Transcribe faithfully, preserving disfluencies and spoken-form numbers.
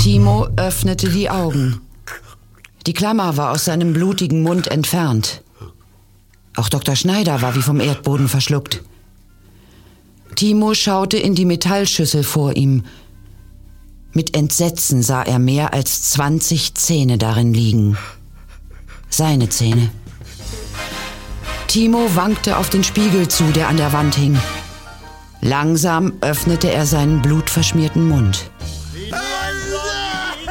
Timo öffnete die Augen. Die Klammer war aus seinem blutigen Mund entfernt. Auch Doktor Schneider war wie vom Erdboden verschluckt. Timo schaute in die Metallschüssel vor ihm. Mit Entsetzen sah er mehr als zwanzig Zähne darin liegen. Seine Zähne. Timo wankte auf den Spiegel zu, der an der Wand hing. Langsam öffnete er seinen blutverschmierten Mund.